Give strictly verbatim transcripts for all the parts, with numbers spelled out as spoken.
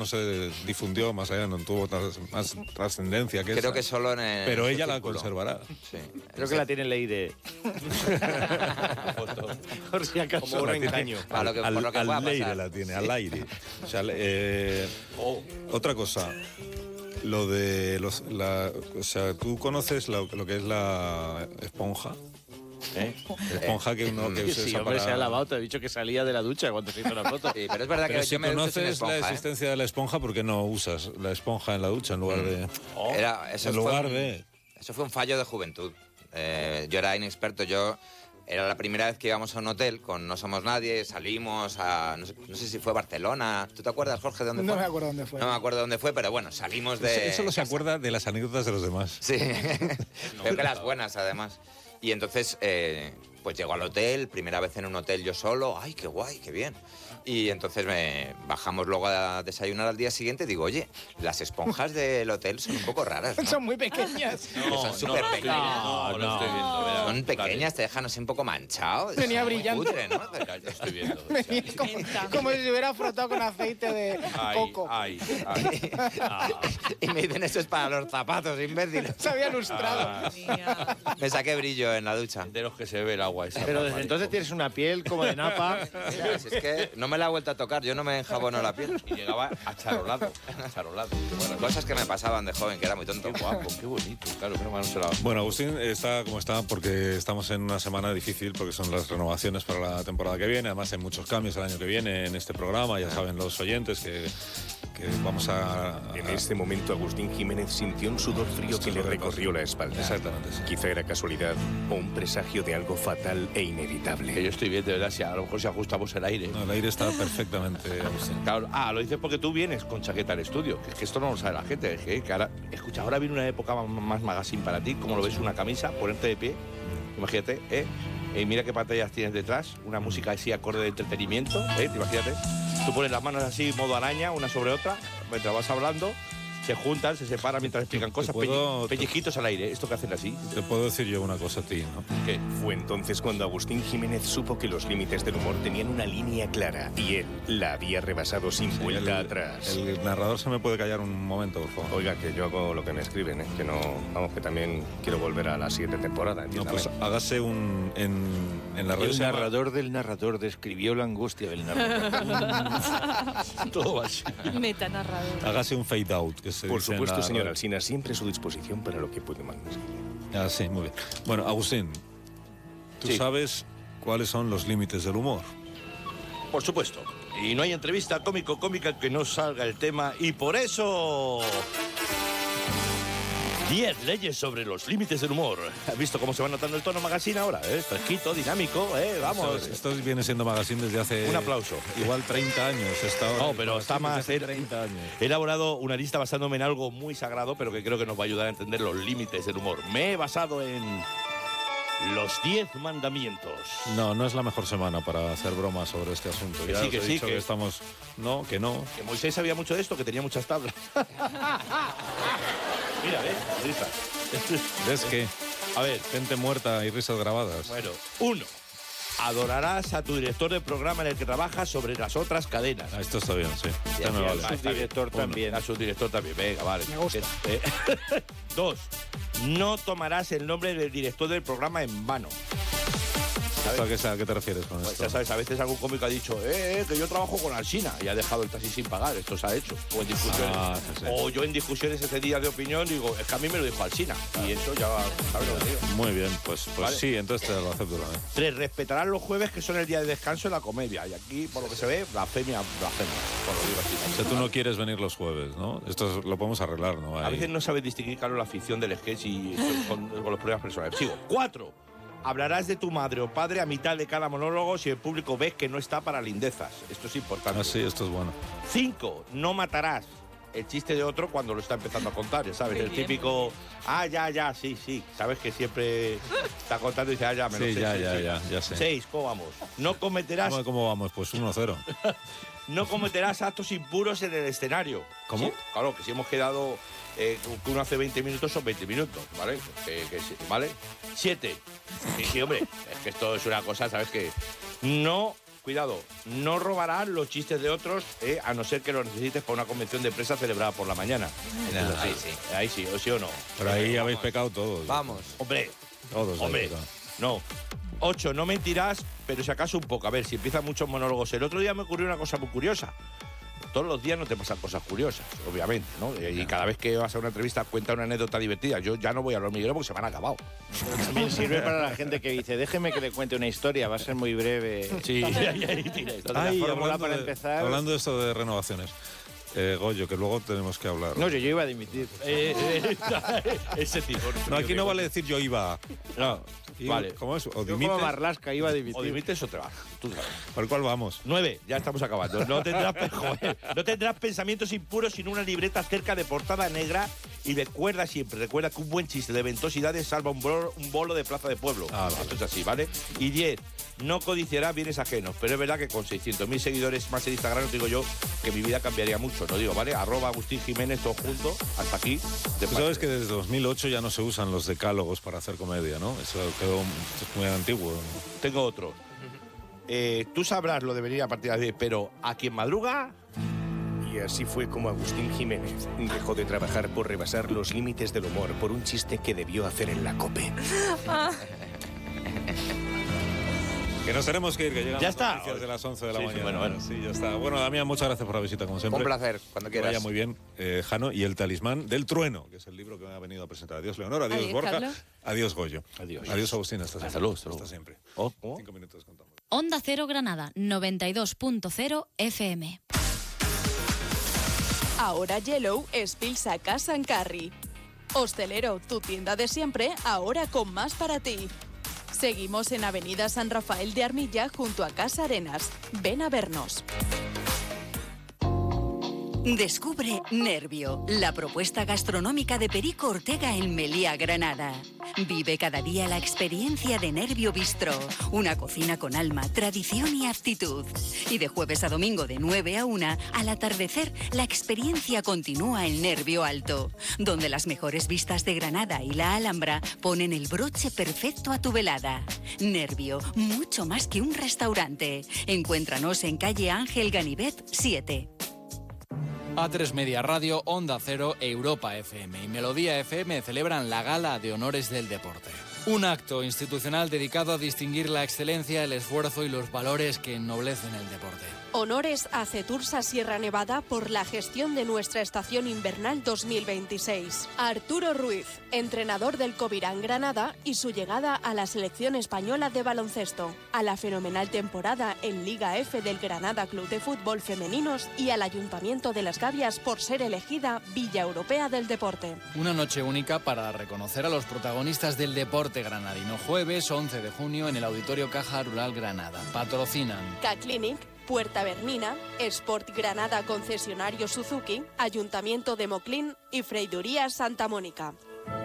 no se difundió más allá, no tuvo tras, más trascendencia que Creo esa, que solo en el... pero ella círculo. la conservará. Sí. Creo que la tiene ley de... Por si acaso. Como un engaño. Al, Al, que, al, por lo que al pueda aire pasar. la tiene, al aire. O sea, eh, Oh. otra cosa, lo de los, la, o sea, ¿tú conoces lo, lo que es la esponja? ¿Eh? La esponja que uno que se Sí, usa hombre, para... se ha lavado, te he dicho que salía de la ducha cuando se hizo la foto. Sí, pero es verdad Pero que si yo me ducho sin conoces esponja, la ¿eh? existencia de la esponja, ¿por qué no usas la esponja en la ducha en lugar de...? Oh. Era, eso en fue lugar un- de... Eso fue un fallo de juventud. Eh, yo era inexperto, yo... Era la primera vez que íbamos a un hotel con No Somos Nadie, salimos a... No sé, no sé si fue Barcelona. ¿Tú te acuerdas, Jorge, de dónde No fue? me acuerdo dónde fue. No me acuerdo dónde fue, pero bueno, salimos de... Eso solo se acuerda de las anécdotas de los demás. Sí, creo que las buenas, además. Y entonces, eh, pues llego al hotel, primera vez en un hotel yo solo. ¡Ay, qué guay, qué bien! Y entonces me bajamos luego a desayunar al día siguiente y digo, oye, las esponjas del hotel son un poco raras, ¿no? Son muy pequeñas. Que son súper pequeñas. No, lo estoy viendo. verá. Son pequeñas, te dejan así un poco manchado. Venía Es muy brillante. cutre, ¿no? Ya, ya estoy viendo. Venía como, como si se hubiera frotado con aceite de Ay, coco. ay, ay. Y me dicen, eso es para los zapatos, imbécil. Se había lustrado. Ah, Me saqué brillo en la ducha. de los que se ve el agua esa. Pero desde marico. entonces tienes una piel como de napa. Ya, si es que no me la he vuelto a tocar, yo no me enjabono la piel. Y llegaba acharolado. Acharolado. Qué maravilla. Cosas que me pasaban de joven, que era muy tonto. Qué guapo, qué bonito. Claro, pero no se la... Bueno, Agustín está como está porque estamos en una semana difícil porque son las renovaciones para la temporada que viene. Además hay muchos cambios el año que viene en este programa. Ya saben los oyentes que, que vamos a... En este momento Agustín Jiménez sintió un sudor frío Esto que es le lo que recorrió pasa. la espalda. Exactamente, sí. Quizá era casualidad o un presagio de algo fatal e Que inevitable. yo estoy bien, de verdad, si a lo mejor si ajustamos el aire. No, el aire está perfectamente, Agustín. Claro, ah, lo dices porque tú vienes con chaqueta al estudio, que es que esto no lo sabe la gente, es que, que ahora, escucha, ahora viene una época más, más magazine para ti, como lo ves, una camisa, ponerte de pie, imagínate, ¿eh? Y mira qué pantallas tienes detrás, una música así acorde de entretenimiento, ¿eh? Imagínate, tú pones las manos así, modo araña, una sobre otra, mientras vas hablando, se juntan, se separan mientras explican cosas, puedo- pelli- pellizquitos al aire, esto que hacen así. Te puedo decir yo una cosa a ti, ¿no? ¿Qué? Fue entonces cuando Agustín Jiménez supo que los límites del humor tenían una línea clara y él la había rebasado sin vuelta el, atrás. el narrador se me puede callar un momento, por favor. Oiga, que yo hago lo que me escriben, ¿eh? Que no... Vamos, que también quiero volver a la siguiente temporada, No, entiéndame. pues hágase un... En, en la red El se llama- narrador del narrador describió la angustia del narrador. Todo va así. Metanarrador. Hágase un fade out, que se Por dice en supuesto, la señor red. Alsina, siempre a su disposición para lo que puede más. Ah, sí, muy bien. Bueno, Agustín, ¿tú Sí. sabes cuáles son los límites del humor? Por supuesto. Y no hay entrevista cómico-cómica que no salga el tema. Y por eso... diez leyes sobre los límites del humor. ¿Has visto cómo se va notando el tono magazine ahora? ¿Eh? Fresquito, dinámico, ¿eh? Vamos. Esto, esto viene siendo magazine desde hace... Un aplauso. Igual treinta años. Está ahora No, el pero está magazine más... desde He, hace treinta años. he elaborado una lista basándome en algo muy sagrado, pero que creo que nos va a ayudar a entender los límites del humor. Me he basado en... los diez mandamientos. No, no es la mejor semana para hacer bromas sobre este asunto. Que Ya sí, os que he sí, dicho que- estamos... No, que no. Que Moisés sabía mucho de esto, que tenía muchas tablas. Mira, ¿ves? Risas. ¿Ves qué? A ver, Gente muerta y risas grabadas. bueno, uno. Adorarás a tu director del programa en el que trabajas sobre las otras cadenas. Ah, esto está bien, sí. Ya me sí, vale. Ah, está Subdirector bien. también. Uno. A su director también, venga, vale. Me gusta. Eh, eh, Dos. No tomarás el nombre del director del programa en vano. ¿A qué, a qué te refieres con Pues esto? ya sabes, a veces algún cómico ha dicho, eh, eh, que yo trabajo con Alsina y ha dejado el taxi sin pagar. Esto se ha hecho. O en discusiones. Ah, sí, sí. O yo en discusiones ese día de opinión digo, es que a mí me lo dijo Alsina. Y eso ya, ¿sabes lo que digo? Muy bien, pues, pues Vale. sí, entonces te lo acepto también. Tres, respetarán los jueves que son el día de descanso en la comedia. Y aquí, por lo que se ve, blasfemia, blasfemia. Por lo digo así. O sea, tú no quieres venir los jueves, ¿no? Esto es- lo podemos arreglar, ¿no? A Ahí. veces no sabes distinguir, claro, la ficción del sketch y esto con, con los problemas personales. Sigo. Cuatro. Hablarás de tu madre o padre a mitad de cada monólogo si el público ves que no está para lindezas. Esto es importante. Ah, sí, esto es bueno. Cinco. No matarás el chiste de otro cuando lo está empezando a contar, ya sabes. Muy el bien. típico, ah, ya, ya, sí, sí. Sabes que siempre está contando y dice, ah, ya, me lo Sí, sé. ya, sí, ya, sí. ya, ya sé. Seis. ¿Cómo vamos? No cometerás, ¿Cómo, cómo vamos? Pues uno cero. no cometerás actos impuros en el escenario. ¿Cómo? Sí, claro, que si hemos quedado eh, que uno hace veinte minutos, son veinte minutos, ¿vale? Que- que sí, ¿Vale? Siete. Sí, sí, hombre, es que esto es una cosa, ¿sabes qué? No cuidado, no robarás los chistes de otros, eh, a no ser que los necesites para una convención de empresa celebrada por la mañana. No, Eso ahí sí. Ahí sí, o sí o no. Por ahí habéis pecado todos. Vamos. Hombre, Todos. hombre, habéis pecado. no. Ocho, no mentirás, pero si acaso un poco. A ver, si empiezan muchos monólogos. El otro día me ocurrió una cosa muy curiosa. Todos los días no te pasan cosas curiosas, obviamente, ¿no? Y cada vez que vas a una entrevista cuenta una anécdota divertida. Yo ya no voy a los hormigueros porque se me han acabado. También sirve para la gente que dice, déjeme que le cuente una historia, va a ser muy breve. Sí, ahí, ahí tienes. Entonces, la Ay, fórmula hablando, para de, empezar... hablando de esto de renovaciones, eh, Goyo, que luego tenemos que hablar. No, yo, yo iba a dimitir. Eh, eh, ese tipo. No, aquí no vale decir yo iba. No, Y- vale. ¿Cómo es? O Yo como dimites. Marlaska iba a dimitir. O dimites o te vas. Tú sabes. ¿Por cuál vamos? Nueve, ya estamos acabando. No tendrás, pe- joder, no tendrás pensamientos impuros sin una libreta cerca de portada negra y recuerda siempre, recuerda que un buen chiste de ventosidades salva un bolo, un bolo de plaza de pueblo. Ah, vale. Esto es así, ¿vale? Y diez, no codiciarás bienes ajenos, pero es verdad que con seiscientos mil seguidores más en Instagram, os digo yo que mi vida cambiaría mucho, no digo, ¿vale? Arroba Agustín Jiménez, todo junto, hasta aquí. de Tú sabes parte. que desde dos mil ocho ya no se usan los decálogos para hacer comedia, ¿no? Eso quedó muy antiguo. Tengo otro. Eh, tú sabrás lo de venir a partir de diez, pero a quien madruga... Y así fue como Agustín Jiménez dejó de trabajar por rebasar los límites del humor por un chiste que debió hacer en la COPE. Que nos tenemos que ir, que llegan Ya las está. noticias de las once de la Sí, sí, mañana. bueno, bueno. Sí, ya está. Bueno, Damián, muchas gracias por la visita, como siempre. Un placer, cuando Que vaya quieras. muy bien, eh, Jano, y El talismán del trueno, que es el libro que me ha venido a presentar. Adiós, Leonor. Adiós, Adiós, Borja. Carlos. Adiós, Goyo. Adiós. Adiós, Agustín. Hasta siempre. Salud, salud. Hasta siempre. Oh, ¿cómo? Cinco minutos contamos. Onda Cero Granada, noventa y dos punto cero F M. Ahora Yellow es Pilsa Casa en Carry. Hostelero, tu tienda de siempre, ahora con más para ti. Seguimos en Avenida San Rafael de Armilla junto a Casa Arenas. Ven a vernos. Descubre Nervio, la propuesta gastronómica de Perico Ortega en Melía, Granada. Vive cada día la experiencia de Nervio Bistró, una cocina con alma, tradición y aptitud. Y de jueves a domingo de nueve a una, al atardecer, la experiencia continúa en Nervio Alto, donde las mejores vistas de Granada y la Alhambra ponen el broche perfecto a tu velada. Nervio, mucho más que un restaurante. Encuéntranos en calle Ángel Ganivet siete. A tres Media Radio, Onda Cero, Europa F M y Melodía F M celebran la Gala de Honores del Deporte. Un acto institucional dedicado a distinguir la excelencia, el esfuerzo y los valores que ennoblecen el deporte. Honores a Cetursa Sierra Nevada por la gestión de nuestra estación invernal dos mil veintiséis. A Arturo Ruiz, entrenador del Covirán Granada y su llegada a la selección española de baloncesto. A la fenomenal temporada en Liga F del Granada Club de Fútbol Femeninos y al Ayuntamiento de Las Gavias por ser elegida Villa Europea del Deporte. Una noche única para reconocer a los protagonistas del deporte granadino. Jueves once de junio en el Auditorio Caja Rural Granada. Patrocinan K-Clinic, Puerta Bernina, Sport Granada Concesionario Suzuki, Ayuntamiento de Moclín y Freiduría Santa Mónica.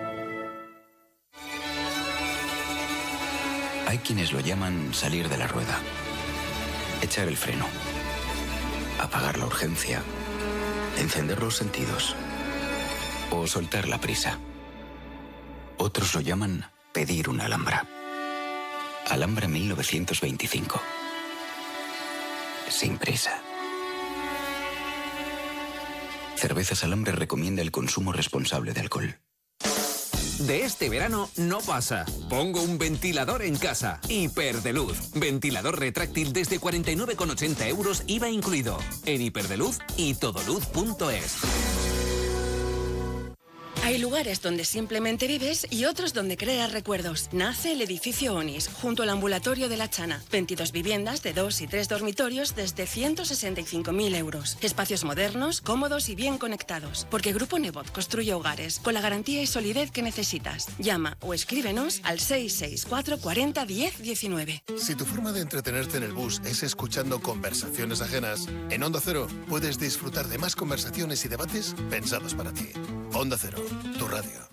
Hay quienes lo llaman salir de la rueda, echar el freno, apagar la urgencia, encender los sentidos o soltar la prisa. Otros lo llaman pedir una Alhambra. Alhambra mil novecientos veinticinco. Sin prisa. Cervezas Alhambra recomienda el consumo responsable de alcohol. De este verano no pasa. Pongo un ventilador en casa. Hiperdeluz. Ventilador retráctil desde cuarenta y nueve con ochenta euros, I V A incluido. En Hiperdeluz y todoluz punto es. Hay lugares donde simplemente vives y otros donde creas recuerdos. Nace el edificio Onis, junto al ambulatorio de La Chana. veintidós viviendas de dos y tres dormitorios desde ciento sesenta y cinco mil euros. Espacios modernos, cómodos y bien conectados. Porque Grupo Nebot construye hogares con la garantía y solidez que necesitas. Llama o escríbenos al seis seis cuatro cuarenta diez diecinueve. Si tu forma de entretenerte en el bus es escuchando conversaciones ajenas, en Onda Cero puedes disfrutar de más conversaciones y debates pensados para ti. Onda Cero, tu radio.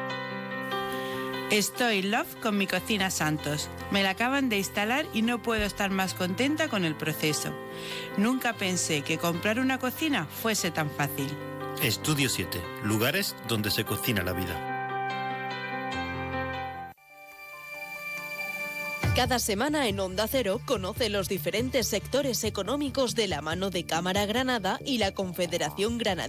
Estoy love con mi cocina Santos. Me la acaban de instalar y no puedo estar más contenta con el proceso. Nunca pensé que comprar una cocina fuese tan fácil. Estudio siete. Lugares donde se cocina la vida. Cada semana en Onda Cero conoce los diferentes sectores económicos de la mano de Cámara Granada y la Confederación Granadina